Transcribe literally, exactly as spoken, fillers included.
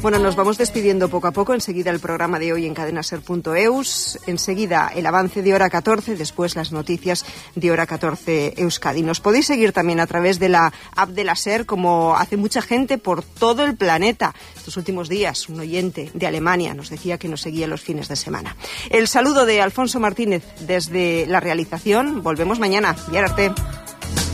Bueno, nos vamos despidiendo poco a poco. Enseguida el programa de hoy en cadenaser punto eus. Enseguida el avance de Hora catorce. Después las noticias de Hora catorce Euskadi. Nos podéis seguir también a través de la app de la SER, como hace mucha gente por todo el planeta. Estos últimos días, un oyente de Alemania nos decía que nos seguía los fines de semana. El saludo de Alfonso Martínez desde la realización. Volvemos mañana. Bihar arte.